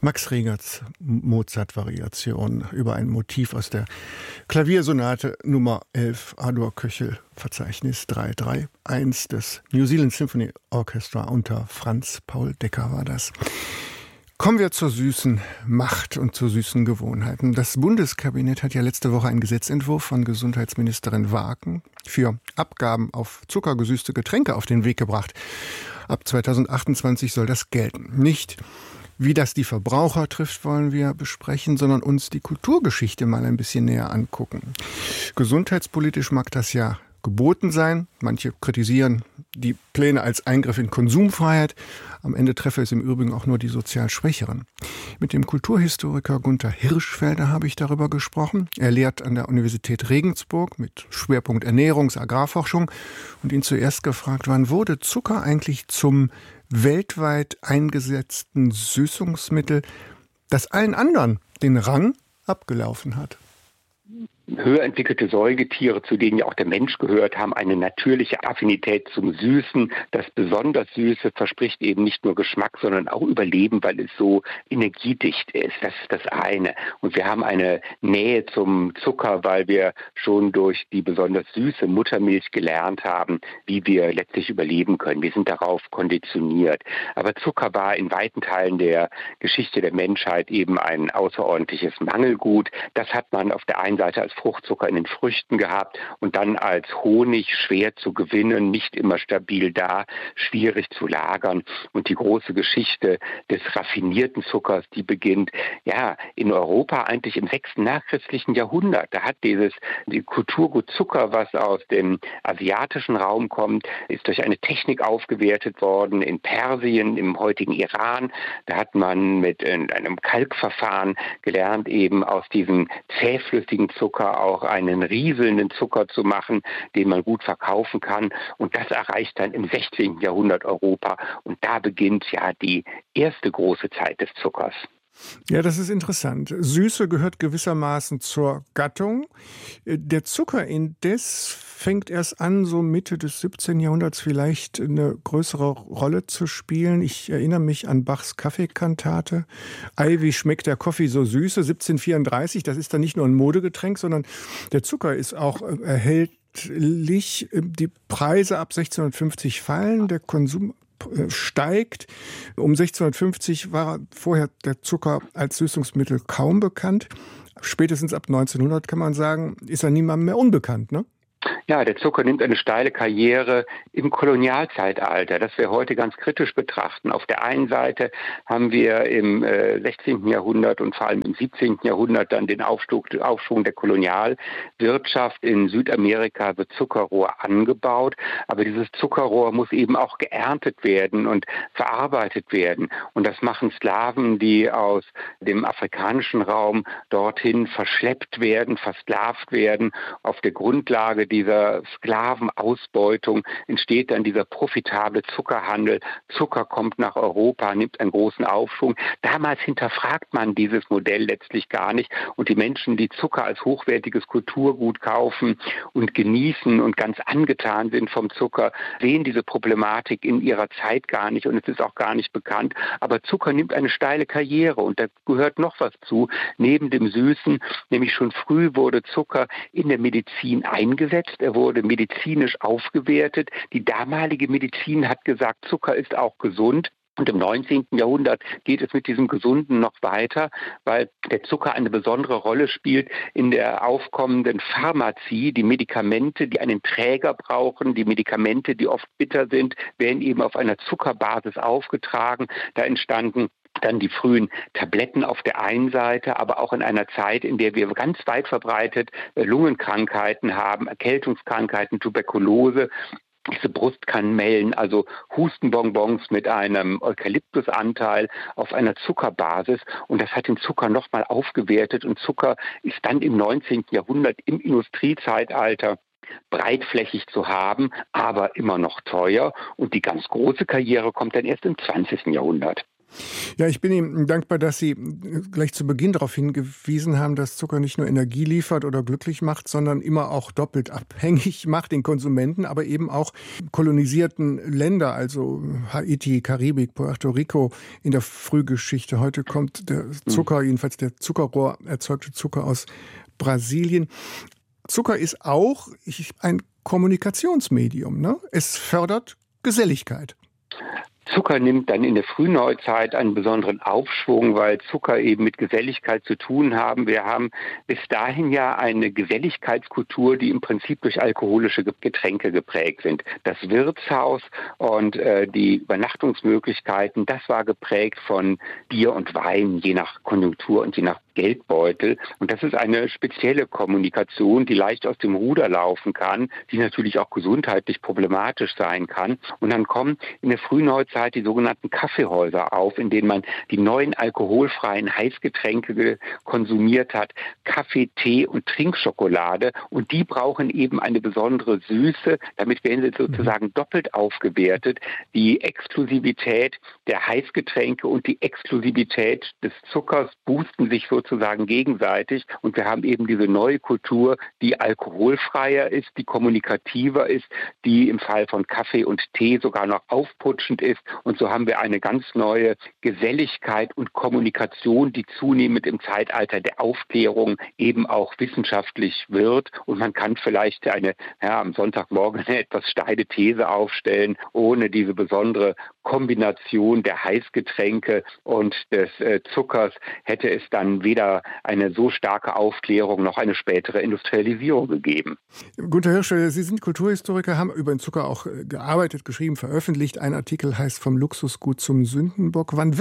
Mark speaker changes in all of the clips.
Speaker 1: Max Regers Mozart-Variation über ein Motiv aus der Klaviersonate Nummer 11 A-Dur-Köchel, Verzeichnis 331 des New Zealand Symphony Orchestra unter Franz Paul Decker war das. Kommen wir zur süßen Macht und zu süßen Gewohnheiten. Das Bundeskabinett hat ja letzte Woche einen Gesetzentwurf von Gesundheitsministerin Waaken für Abgaben auf zuckergesüßte Getränke auf den Weg gebracht. Ab 2028 soll das gelten. Nicht wie das die Verbraucher trifft, wollen wir besprechen, sondern uns die Kulturgeschichte mal ein bisschen näher angucken. Gesundheitspolitisch mag das ja geboten sein. Manche kritisieren die Pläne als Eingriff in Konsumfreiheit. Am Ende treffe es im Übrigen auch nur die sozial Schwächeren. Mit dem Kulturhistoriker Gunther Hirschfelder habe ich darüber gesprochen. Er lehrt an der Universität Regensburg mit Schwerpunkt Ernährungs-, Agrarforschung und ihn zuerst gefragt, wann wurde Zucker eigentlich zum weltweit eingesetzten Süßungsmittel, das allen anderen den Rang abgelaufen hat.
Speaker 2: Höher entwickelte Säugetiere, zu denen ja auch der Mensch gehört, haben eine natürliche Affinität zum Süßen. Das besonders Süße verspricht eben nicht nur Geschmack, sondern auch Überleben, weil es so energiedicht ist. Das ist das eine. Und wir haben eine Nähe zum Zucker, weil wir schon durch die besonders süße Muttermilch gelernt haben, wie wir letztlich überleben können. Wir sind darauf konditioniert. Aber Zucker war in weiten Teilen der Geschichte der Menschheit eben ein außerordentliches Mangelgut. Das hat man auf der einen Seite als Fruchtzucker in den Früchten gehabt und dann als Honig schwer zu gewinnen, nicht immer stabil da, schwierig zu lagern. Und die große Geschichte des raffinierten Zuckers, die beginnt ja in Europa eigentlich im 6. nachchristlichen Jahrhundert. Da hat die Kulturgut Zucker, was aus dem asiatischen Raum kommt, ist durch eine Technik aufgewertet worden in Persien, im heutigen Iran. Da hat man mit einem Kalkverfahren gelernt, eben aus diesem zähflüssigen Zucker auch einen rieselnden Zucker zu machen, den man gut verkaufen kann. Und das erreicht dann im 16. Jahrhundert Europa. Und da beginnt ja die erste große Zeit des Zuckers.
Speaker 1: Ja, das ist interessant. Süße gehört gewissermaßen zur Gattung. Der Zucker indes fängt erst an, so Mitte des 17. Jahrhunderts vielleicht eine größere Rolle zu spielen. Ich erinnere mich an Bachs Kaffeekantate. Ei, wie schmeckt der Kaffee so süße? 1734, das ist dann nicht nur ein Modegetränk, sondern der Zucker ist auch erhältlich. Die Preise ab 1650 fallen, der Konsum steigt. Um 1650 war vorher der Zucker als Süßungsmittel kaum bekannt. Spätestens ab 1900 kann man sagen, ist er niemandem mehr unbekannt, ne?
Speaker 2: Ja, der Zucker nimmt eine steile Karriere im Kolonialzeitalter, das wir heute ganz kritisch betrachten. Auf der einen Seite haben wir im 16. Jahrhundert und vor allem im 17. Jahrhundert dann den Aufschwung der Kolonialwirtschaft. In Südamerika wird Zuckerrohr angebaut, aber dieses Zuckerrohr muss eben auch geerntet werden und verarbeitet werden. Und das machen Sklaven, die aus dem afrikanischen Raum dorthin verschleppt werden, versklavt werden. Auf der Grundlage dieser Sklavenausbeutung entsteht dann dieser profitable Zuckerhandel. Zucker kommt nach Europa, nimmt einen großen Aufschwung. Damals hinterfragt man dieses Modell letztlich gar nicht. Und die Menschen, die Zucker als hochwertiges Kulturgut kaufen und genießen und ganz angetan sind vom Zucker, sehen diese Problematik in ihrer Zeit gar nicht und es ist auch gar nicht bekannt. Aber Zucker nimmt eine steile Karriere und da gehört noch was zu. Neben dem Süßen, nämlich schon früh wurde Zucker in der Medizin eingesetzt. Er wurde medizinisch aufgewertet. Die damalige Medizin hat gesagt, Zucker ist auch gesund. Und im 19. Jahrhundert geht es mit diesem Gesunden noch weiter, weil der Zucker eine besondere Rolle spielt in der aufkommenden Pharmazie. Die Medikamente, die einen Träger brauchen, die Medikamente, die oft bitter sind, werden eben auf einer Zuckerbasis aufgetragen. Da entstanden dann die frühen Tabletten auf der einen Seite, aber auch in einer Zeit, in der wir ganz weit verbreitet Lungenkrankheiten haben, Erkältungskrankheiten, Tuberkulose. Diese Brustkannmellen, also Hustenbonbons mit einem Eukalyptusanteil auf einer Zuckerbasis. Und das hat den Zucker nochmal aufgewertet. Und Zucker ist dann im 19. Jahrhundert im Industriezeitalter breitflächig zu haben, aber immer noch teuer. Und die ganz große Karriere kommt dann erst im 20. Jahrhundert.
Speaker 1: Ja, ich bin Ihnen dankbar, dass Sie gleich zu Beginn darauf hingewiesen haben, dass Zucker nicht nur Energie liefert oder glücklich macht, sondern immer auch doppelt abhängig macht den Konsumenten, aber eben auch kolonisierten Länder, also Haiti, Karibik, Puerto Rico in der Frühgeschichte. Heute kommt der Zucker, jedenfalls der Zuckerrohr erzeugte Zucker aus Brasilien. Zucker ist auch ein Kommunikationsmedium, ne? Es fördert Geselligkeit.
Speaker 2: Zucker nimmt dann in der Frühneuzeit einen besonderen Aufschwung, weil Zucker eben mit Geselligkeit zu tun haben. Wir haben bis dahin ja eine Geselligkeitskultur, die im Prinzip durch alkoholische Getränke geprägt sind. Das Wirtshaus und die Übernachtungsmöglichkeiten, das war geprägt von Bier und Wein, je nach Konjunktur und je nach Geldbeutel. Und das ist eine spezielle Kommunikation, die leicht aus dem Ruder laufen kann, die natürlich auch gesundheitlich problematisch sein kann. Und dann kommen in der Frühneuzeit die sogenannten Kaffeehäuser auf, in denen man die neuen alkoholfreien Heißgetränke konsumiert hat, Kaffee, Tee und Trinkschokolade. Und die brauchen eben eine besondere Süße. Damit werden sie sozusagen doppelt aufgewertet. Die Exklusivität der Heißgetränke und die Exklusivität des Zuckers boosten sich sozusagen gegenseitig. Und wir haben eben diese neue Kultur, die alkoholfreier ist, die kommunikativer ist, die im Fall von Kaffee und Tee sogar noch aufputschend ist. Und so haben wir eine ganz neue Geselligkeit und Kommunikation, die zunehmend im Zeitalter der Aufklärung eben auch wissenschaftlich wird. Und man kann vielleicht am Sonntagmorgen eine etwas steile These aufstellen, ohne diese besondere Kombination der Heißgetränke und des Zuckers hätte es dann weder eine so starke Aufklärung noch eine spätere Industrialisierung gegeben.
Speaker 1: Gunter Hirsch, Sie sind Kulturhistoriker, haben über den Zucker auch gearbeitet, geschrieben, veröffentlicht. Ein Artikel heißt „Vom Luxusgut zum Sündenbock". Wann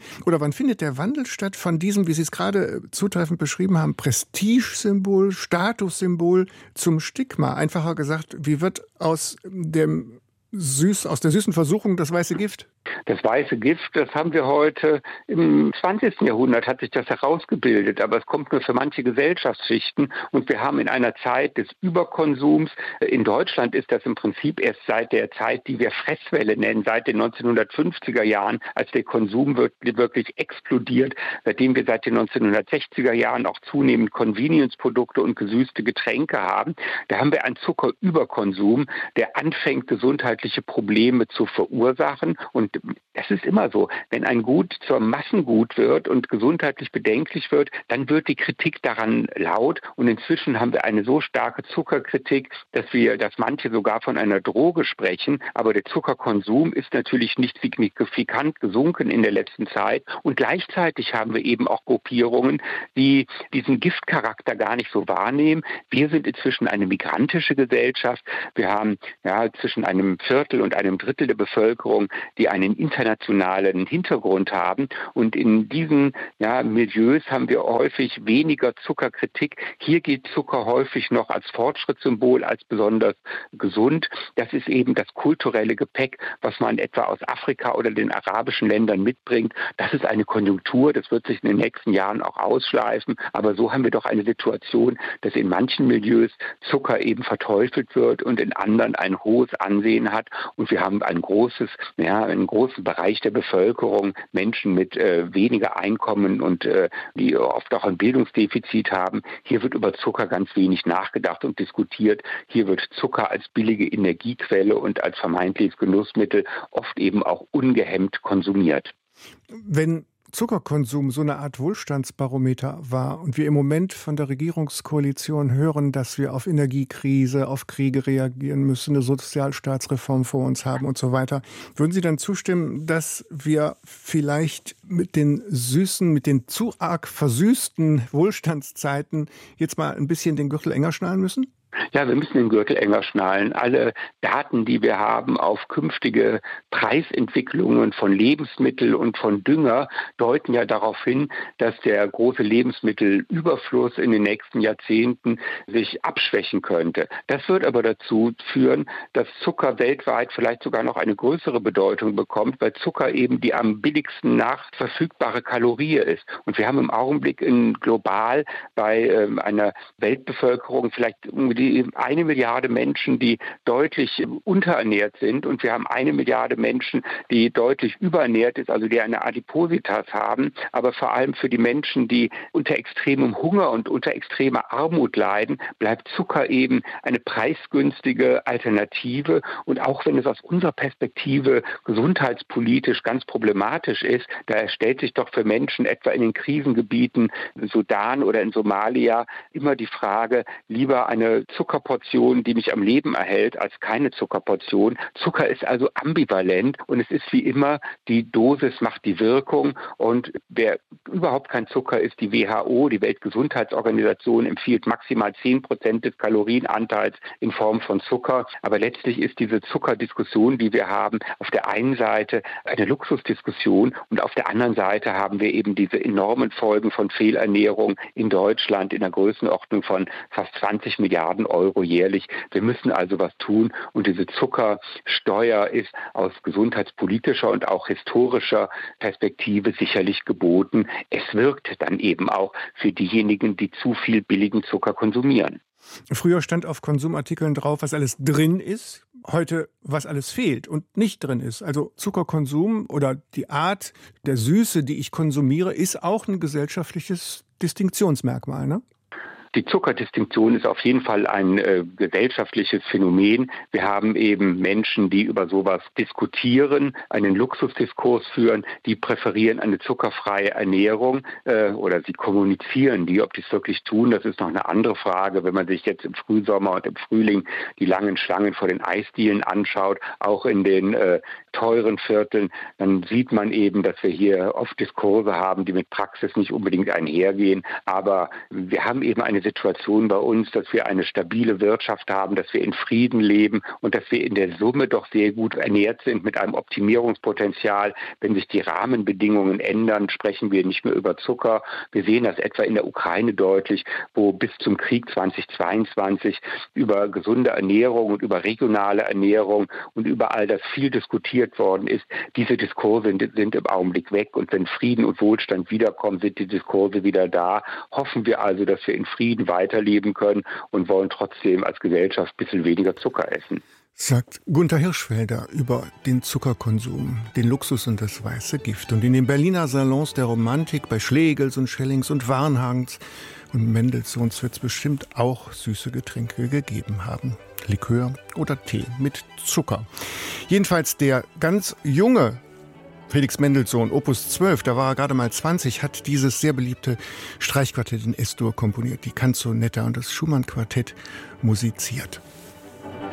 Speaker 1: findet der Wandel statt von diesem, wie Sie es gerade zutreffend beschrieben haben, Prestigesymbol, Statussymbol zum Stigma? Einfacher gesagt, wie wird aus der süßen Versuchung das weiße Gift?
Speaker 2: Das weiße Gift, das haben wir heute im 20. Jahrhundert hat sich das herausgebildet, aber es kommt nur für manche Gesellschaftsschichten und wir haben in einer Zeit des Überkonsums, in Deutschland ist das im Prinzip erst seit der Zeit, die wir Fresswelle nennen, seit den 1950er Jahren, als der Konsum wirklich explodiert, seitdem wir seit den 1960er Jahren auch zunehmend Convenience-Produkte und gesüßte Getränke haben, da haben wir einen Zuckerüberkonsum, der anfängt, gesundheitliche Probleme zu verursachen. Und das ist immer so. Wenn ein Gut zur Massengut wird und gesundheitlich bedenklich wird, dann wird die Kritik daran laut. Und inzwischen haben wir eine so starke Zuckerkritik, dass manche sogar von einer Droge sprechen. Aber der Zuckerkonsum ist natürlich nicht signifikant gesunken in der letzten Zeit. Und gleichzeitig haben wir eben auch Gruppierungen, die diesen Giftcharakter gar nicht so wahrnehmen. Wir sind inzwischen eine migrantische Gesellschaft. Wir haben zwischen einem Viertel und einem Drittel der Bevölkerung, die einen internationalen Hintergrund haben. Und in diesen Milieus haben wir häufig weniger Zuckerkritik. Hier gilt Zucker häufig noch als Fortschrittssymbol, als besonders gesund. Das ist eben das kulturelle Gepäck, was man etwa aus Afrika oder den arabischen Ländern mitbringt. Das ist eine Konjunktur, das wird sich in den nächsten Jahren auch ausschleifen. Aber so haben wir doch eine Situation, dass in manchen Milieus Zucker eben verteufelt wird und in anderen ein hohes Ansehen hat. Und wir haben einen großen Bereich der Bevölkerung, Menschen mit weniger Einkommen und die oft auch ein Bildungsdefizit haben. Hier wird über Zucker ganz wenig nachgedacht und diskutiert. Hier wird Zucker als billige Energiequelle und als vermeintliches Genussmittel oft eben auch ungehemmt konsumiert.
Speaker 1: Wenn Zuckerkonsum so eine Art Wohlstandsbarometer war und wir im Moment von der Regierungskoalition hören, dass wir auf Energiekrise, auf Kriege reagieren müssen, eine Sozialstaatsreform vor uns haben und so weiter, würden Sie dann zustimmen, dass wir vielleicht mit den zu arg versüßten Wohlstandszeiten jetzt mal ein bisschen den Gürtel enger schnallen müssen?
Speaker 2: Ja, wir müssen den Gürtel enger schnallen. Alle Daten, die wir haben auf künftige Preisentwicklungen von Lebensmitteln und von Dünger, deuten ja darauf hin, dass der große Lebensmittelüberfluss in den nächsten Jahrzehnten sich abschwächen könnte. Das wird aber dazu führen, dass Zucker weltweit vielleicht sogar noch eine größere Bedeutung bekommt, weil Zucker eben die am billigsten nachverfügbare Kalorie ist. Und wir haben im Augenblick global bei einer Weltbevölkerung vielleicht um die die 1 Milliarde Menschen, die deutlich unterernährt sind und wir haben 1 Milliarde Menschen, die deutlich überernährt ist, also die eine Adipositas haben. Aber vor allem für die Menschen, die unter extremem Hunger und unter extremer Armut leiden, bleibt Zucker eben eine preisgünstige Alternative. Und auch wenn es aus unserer Perspektive gesundheitspolitisch ganz problematisch ist, da stellt sich doch für Menschen etwa in den Krisengebieten in Sudan oder in Somalia immer die Frage, lieber eine Zuckerportion, die mich am Leben erhält, als keine Zuckerportion. Zucker ist also ambivalent und es ist wie immer, die Dosis macht die Wirkung und wer überhaupt kein Zucker ist, die WHO, die Weltgesundheitsorganisation, empfiehlt maximal 10% des Kalorienanteils in Form von Zucker. Aber letztlich ist diese Zuckerdiskussion, die wir haben, auf der einen Seite eine Luxusdiskussion und auf der anderen Seite haben wir eben diese enormen Folgen von Fehlernährung in Deutschland in der Größenordnung von fast 20 Milliarden Euro jährlich. Wir müssen also was tun und diese Zuckersteuer ist aus gesundheitspolitischer und auch historischer Perspektive sicherlich geboten. Es wirkt dann eben auch für diejenigen, die zu viel billigen Zucker konsumieren.
Speaker 1: Früher stand auf Konsumartikeln drauf, was alles drin ist. Heute, was alles fehlt und nicht drin ist. Also Zuckerkonsum oder die Art der Süße, die ich konsumiere, ist auch ein gesellschaftliches Distinktionsmerkmal, ne?
Speaker 2: Die Zuckerdistinktion ist auf jeden Fall ein gesellschaftliches Phänomen. Wir haben eben Menschen, die über sowas diskutieren, einen Luxusdiskurs führen, die präferieren eine zuckerfreie Ernährung oder sie kommunizieren die. Ob die es wirklich tun, das ist noch eine andere Frage. Wenn man sich jetzt im Frühsommer und im Frühling die langen Schlangen vor den Eisdielen anschaut, auch in den teuren Vierteln, dann sieht man eben, dass wir hier oft Diskurse haben, die mit Praxis nicht unbedingt einhergehen. Aber wir haben eben eine Situation bei uns, dass wir eine stabile Wirtschaft haben, dass wir in Frieden leben und dass wir in der Summe doch sehr gut ernährt sind mit einem Optimierungspotenzial. Wenn sich die Rahmenbedingungen ändern, sprechen wir nicht mehr über Zucker. Wir sehen das etwa in der Ukraine deutlich, wo bis zum Krieg 2022 über gesunde Ernährung und über regionale Ernährung und über all das viel diskutiert worden ist. Diese Diskurse sind im Augenblick weg und wenn Frieden und Wohlstand wiederkommen, sind die Diskurse wieder da. Hoffen wir also, dass wir in Frieden weiterleben können und wollen trotzdem als Gesellschaft ein bisschen weniger Zucker essen.
Speaker 1: Sagt Gunther Hirschfelder über den Zuckerkonsum, den Luxus und das weiße Gift. Und in den Berliner Salons der Romantik, bei Schlegels und Schellings und Warnhagens und Mendelssohns wird es bestimmt auch süße Getränke gegeben haben. Likör oder Tee mit Zucker. Jedenfalls der ganz junge Felix Mendelssohn, Opus 12, da war er gerade mal 20, hat dieses sehr beliebte Streichquartett in S-Dur komponiert, die Canzonetta und das Schumann-Quartett musiziert.